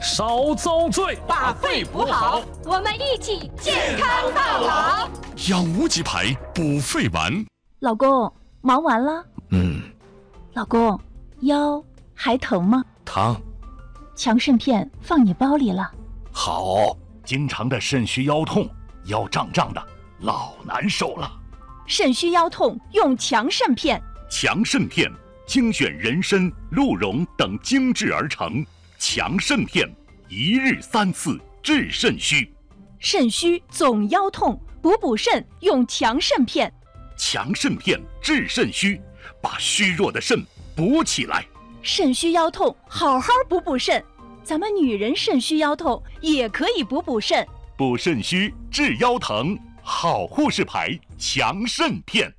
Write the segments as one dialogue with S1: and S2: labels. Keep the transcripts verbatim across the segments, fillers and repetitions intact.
S1: 少遭罪，
S2: 把肺补好，
S3: 我们一起健康到老。
S4: 养无极牌补肺丸。
S5: 老公，忙完了？
S1: 嗯。
S5: 老公，腰还疼吗？
S1: 疼。
S5: 强肾片放你包里了。
S6: 好，经常的肾虚腰痛，腰胀胀的，老难受了。
S5: 肾虚腰痛用强肾片。
S6: 强肾片精选人参、鹿茸等精制而成，强肾片一日三次治肾虚。
S5: 肾虚总腰痛，补补肾用强肾片。
S6: 强肾片治肾虚，把虚弱的肾补起来。
S5: 肾虚腰痛，好好补补肾。咱们女人肾虚腰痛也可以补补肾。
S6: 补肾虚治腰疼，好护士牌强肾片。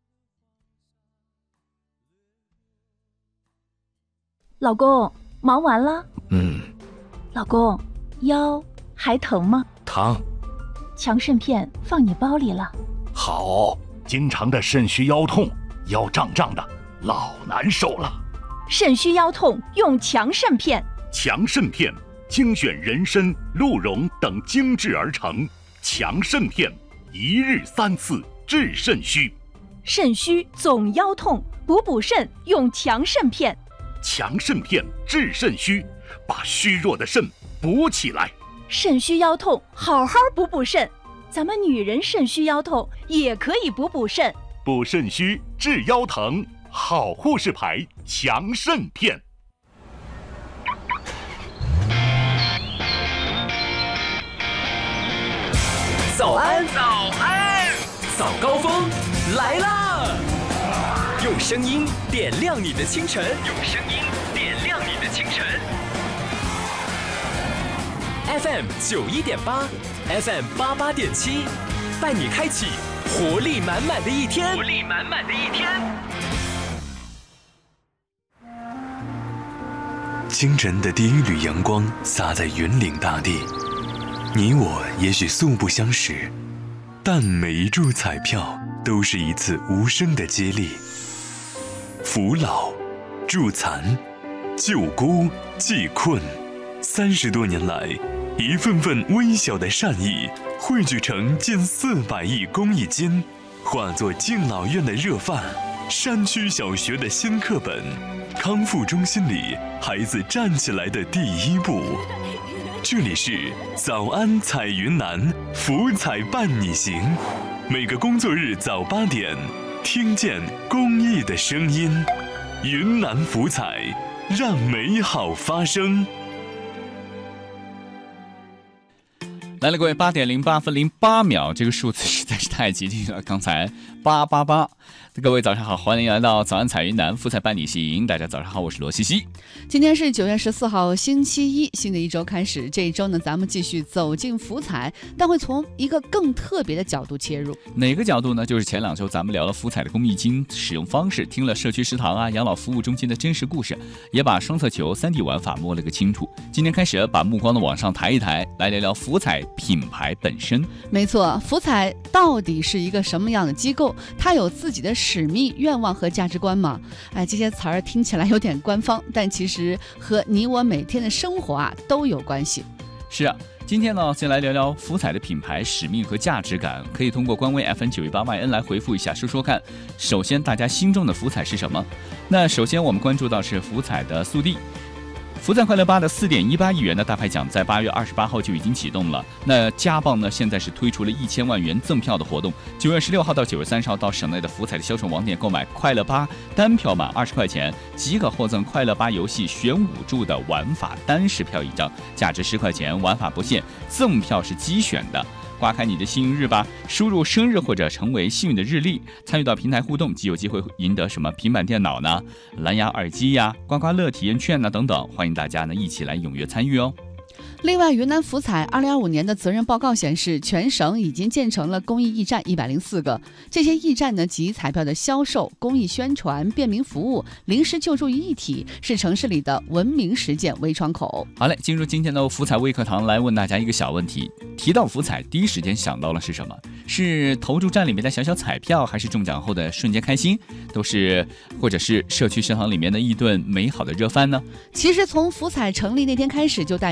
S5: 老公，忙完了？
S1: 嗯。
S5: 老公，腰还疼吗？
S1: 疼。
S5: 强肾片放你包里了。
S6: 好，经常的肾虚腰痛，腰胀胀的，老难受了。
S5: 肾虚腰痛用强肾片。
S6: 强肾片精选人参、鹿茸等精制而成，强肾片一日三次治肾虚。
S5: 肾虚总腰痛，补补肾用强肾片。
S6: 强肾片治肾虚，把虚弱的肾补起来。
S5: 肾虚腰痛，好好补补肾。咱们女人肾虚腰痛也可以补补肾。
S6: 补肾虚治腰疼，好护士牌强肾片。
S2: 早安，早安，早高峰来啦！用声音点亮你的清晨，用声音点亮你的清晨。F M 九一点八 ，F M 八八点七，带你开启活力满满的一天，活力满满的一天。
S7: 清晨的第一缕阳光洒在云岭大地。你我也许素不相识，但每一注彩票都是一次无声的接力。扶老、助残、救孤、济困，三十多年来，一份份微小的善意汇聚成近四百亿公益金，化作敬老院的热饭，山区小学的新课本，康复中心里孩子站起来的第一步。这里是早安彩云南，福彩伴你行。每个工作日早八点，听见公益的声音，云南福彩，让美好发生。
S8: 来了，各位，八点零八分零八秒，这个数字实在是太吉利了。刚才八八八，各位早上好，欢迎来到早安彩云南福彩伴你行。大家早上好，我是罗西西。
S9: 今天是九月十四号，星期一，新的一周开始。这一周呢，咱们继续走进福彩，但会从一个更特别的角度切入。
S8: 哪个角度呢？就是前两周咱们聊了福彩的公益金使用方式，听了社区食堂啊、养老服务中心的真实故事，也把双色球 三 D 玩法摸了个清楚。今天开始，把目光的往上抬一抬，来聊聊福彩品牌本身。
S9: 没错，福彩到底是一个什么样的机构？它有自己的使命、愿望和价值观吗？哎，这些词儿听起来有点官方，但其实和你我每天的生活啊都有关系。
S8: 是啊，今天呢，先来聊聊福彩的品牌使命和价值感，可以通过官微 F M 九一八 Y N 来回复一下，说说看。首先，大家心中的福彩是什么？那首先我们关注到是福彩的速递。福彩快乐八的 四点一八亿元的大牌奖在八月二十八号就已经启动了。那家棒呢，现在是推出了一千万元赠票的活动。九月十六号到九月三十号，到省内的福彩的销售网点购买快乐八单票满二十块钱，即可获赠快乐八游戏选五注的玩法单实票一张，价值十块钱，玩法不限，赠票是机选的。刮开你的幸运日吧，输入生日或者成为幸运的日历，参与到平台互动，即有机会赢得什么平板电脑呢、蓝牙耳机呀、刮刮乐体验券呢等等，欢迎大家呢一起来踊跃参与哦。
S9: 另外，云南福彩二零二五年的责任报告显示，全省已经建成了公益驿站一百零四个。这些驿站呢，集彩票的销售、公益宣传、便民服务、临时救助于一体，是城市里的文明实践微窗口。
S8: 好嘞，进入今天的福彩微课堂，来问大家一个小问题：提到福彩，第一时间想到了是什么？是投注站里面的小小彩票，还是中奖后的瞬间开心？都是，或者是社区食堂里面的一顿美好的热饭呢？
S9: 其实从福彩成立那天开始就带